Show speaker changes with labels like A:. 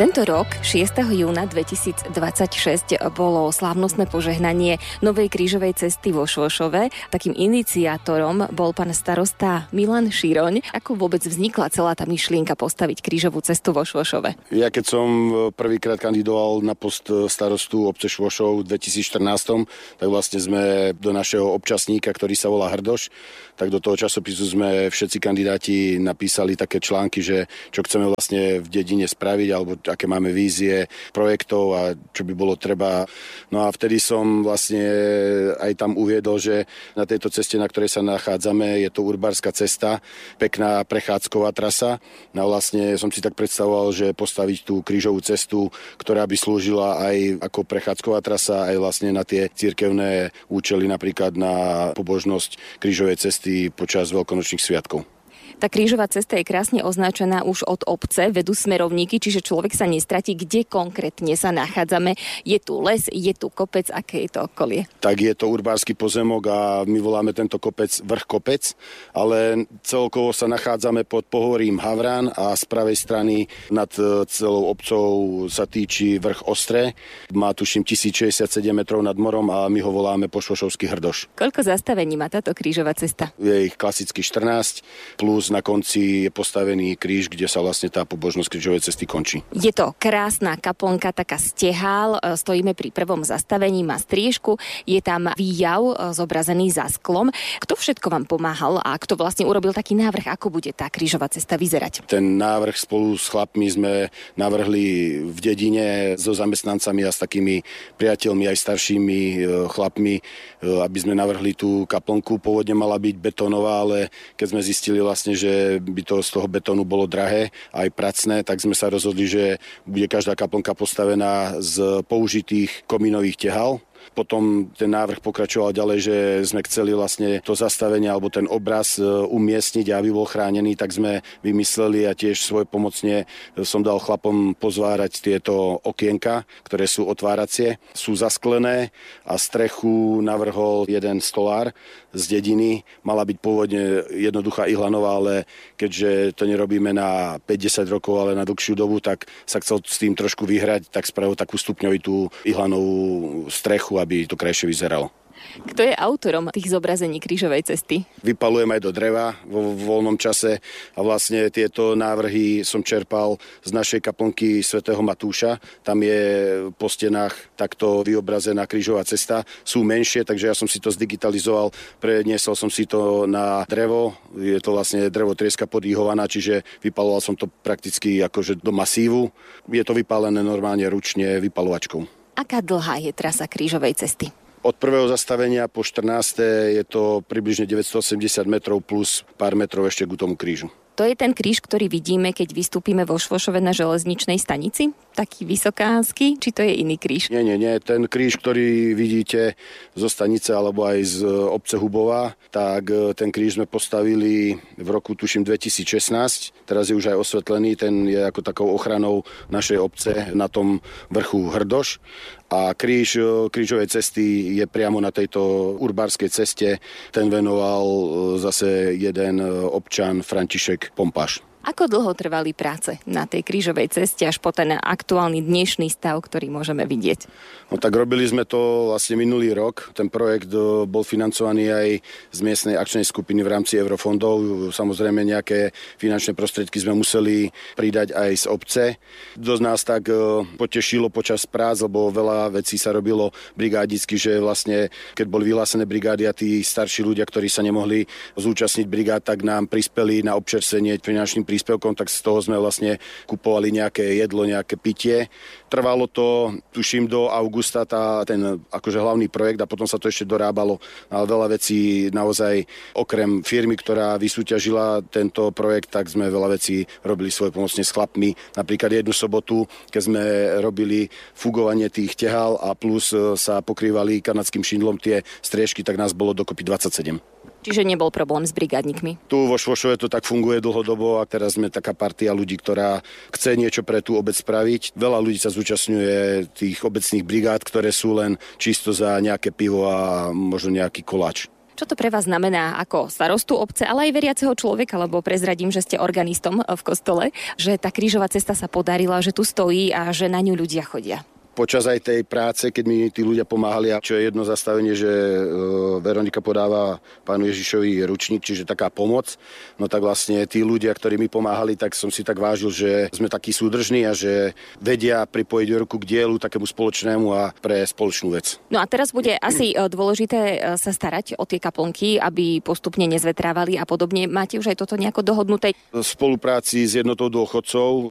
A: Tento rok, 6. júna 2026, bolo slávnostné požehnanie novej krížovej cesty vo Švošove. Takým iniciátorom bol pán starosta Milan Široň. Ako vôbec vznikla celá tá myšlienka postaviť krížovú cestu vo Švošove?
B: Ja keď som prvýkrát kandidoval na post starostu obce Švošov v 2014, tak vlastne sme do našeho občasníka, ktorý sa volá Hrdoš, tak do toho časopisu sme všetci kandidáti napísali také články, že čo chceme vlastne v dedine spraviť, alebo aké máme vízie projektov a čo by bolo treba. No a vtedy som vlastne aj tam uviedol, že na tejto ceste, na ktorej sa nachádzame, je to urbárska cesta, pekná prechádzková trasa. No a vlastne som si tak predstavoval, že postaviť tú krížovú cestu, ktorá by slúžila aj ako prechádzková trasa, aj vlastne na tie cirkevné účely, napríklad na pobožnosť krížovej cesty počas veľkonočných sviatkov.
A: Tá krížová cesta je krásne označená už od obce, vedú smerovníky, čiže človek sa nestratí, kde konkrétne sa nachádzame. Je tu les, je tu kopec, aké je to okolie?
B: Tak je to urbársky pozemok a my voláme tento kopec vrch kopec, ale celkovo sa nachádzame pod pohorím Havran a z pravej strany nad celou obcov sa týči vrch Ostré. Má tuším 1067 metrov nad morom a my ho voláme Pošvošovský Hrdoš.
A: Koľko zastavení má táto krížová cesta?
B: Je ich klasicky 14, plus na konci je postavený kríž, kde sa vlastne tá pobožnosť krížovej cesty končí.
A: Je to krásna kaplnka, taká stehál, stojíme pri prvom zastavení, má striežku, je tam výjav zobrazený za sklom. Kto všetko vám pomáhal a kto vlastne urobil taký návrh, ako bude tá krížová cesta vyzerať?
B: Ten návrh spolu s chlapmi sme navrhli v dedine so zamestnancami a s takými priateľmi, aj staršími chlapmi, aby sme navrhli tú kaplnku. Pôvodne mala byť betónová, ale keď sme zistili vlastne, že by to z toho betónu bolo drahé, aj pracné, tak sme sa rozhodli, že bude každá kaplnka postavená z použitých komínových tehál. Potom ten návrh pokračoval ďalej, že sme chceli vlastne to zastavenie alebo ten obraz umiestniť, aby bol chránený, tak sme vymysleli a tiež svojpomocne som dal chlapom pozvárať tieto okienka, ktoré sú otváracie, sú zasklené a strechu navrhol jeden stolár z dediny. Mala byť pôvodne jednoduchá ihlanová, ale keďže to nerobíme na 50 rokov, ale na dlhšiu dobu, tak sa chcel s tým trošku vyhrať, tak spravil takú stupňovitú ihlanovú strechu, aby to krajšie vyzeralo.
A: Kto je autorom tých zobrazení krížovej cesty?
B: Vypalujem aj do dreva vo voľnom čase a vlastne tieto návrhy som čerpal z našej kaplnky svätého Matúša. Tam je po stenách takto vyobrazená krížová cesta. Sú menšie, takže ja som si to zdigitalizoval, preniesol som si to na drevo. Je to vlastne drevo trieska podíhovaná, čiže vypaloval som to prakticky akože do masívu. Je to vypálené normálne ručne vypalovačkou. Aká
A: dlhá je trasa krížovej cesty?
B: Od prvého zastavenia po 14. je to približne 980 metrov plus pár metrov ešte k tomu krížu.
A: To je ten kríž, ktorý vidíme, keď vystúpime vo Švošove na železničnej stanici? Taký vysokánsky? Či to je iný kríž?
B: Nie. Ten kríž, ktorý vidíte zo stanice alebo aj z obce Hubová, tak ten kríž sme postavili v roku, tuším, 2016. Teraz je už aj osvetlený, ten je ako takou ochranou našej obce na tom vrchu Hrdoš. A kríž krížovej cesty je priamo na tejto urbárskej ceste. Ten venoval zase jeden občan, František Pompáš.
A: Ako dlho trvali práce na tej krížovej ceste až po ten aktuálny dnešný stav, ktorý môžeme vidieť?
B: No tak robili sme to vlastne minulý rok. Ten projekt bol financovaný aj z miestnej akčnej skupiny v rámci eurofondov. Samozrejme nejaké finančné prostriedky sme museli pridať aj z obce. Dosť nás tak potešilo počas prác, lebo veľa vecí sa robilo brigádicky, že vlastne keď boli vyhlásené brigády a tí starší ľudia, ktorí sa nemohli zúčastniť brigád, tak nám prispeli na občerstvenie finančným príspevkom, tak z toho sme vlastne kupovali nejaké jedlo, nejaké pitie. Trvalo to, tuším, do augusta ten akože hlavný projekt a potom sa to ešte dorábalo. Ale veľa vecí naozaj, okrem firmy, ktorá vysúťažila tento projekt, tak sme veľa vecí robili svojpomocne s chlapmi. Napríklad jednu sobotu, keď sme robili fugovanie tých tehál a plus sa pokrývali kanadským šindlom tie striežky, tak nás bolo dokopy 27.
A: Čiže nebol problém s brigádnikmi?
B: Tu vo Švošove to tak funguje dlhodobo a teraz sme taká partia ľudí, ktorá chce niečo pre tú obec spraviť. Veľa ľudí sa zúčastňuje tých obecných brigád, ktoré sú len čisto za nejaké pivo a možno nejaký koláč.
A: Čo to pre vás znamená ako starostu obce, ale aj veriaceho človeka, lebo prezradím, že ste organistom v kostole, že tá krížová cesta sa podarila, že tu stojí a že na ňu ľudia chodia?
B: Počas aj tej práce, keď mi tí ľudia pomáhali, a čo je jedno zastavenie, že Veronika podáva pánu Ježišovi ručník, čiže taká pomoc, no tak vlastne tí ľudia, ktorí mi pomáhali, tak som si tak vážil, že sme takí súdržní a že vedia pripojiť ruku k dielu takému spoločnému a pre spoločnú vec.
A: No a teraz bude asi dôležité sa starať o tie kaplnky, aby postupne nezvetrávali a podobne. Máte už aj toto nejako dohodnuté?
B: V spolupráci s jednotou dôchodcov